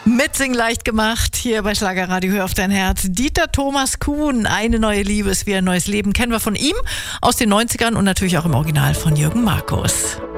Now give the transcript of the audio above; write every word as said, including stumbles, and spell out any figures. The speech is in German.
Mitsingen leicht gemacht, hier bei Schlagerradio Hör auf dein Herz. Dieter Thomas Kuhn, Eine neue Liebe ist wie ein neues Leben, kennen wir von ihm aus den neunzigern und natürlich auch im Original von Jürgen Markus.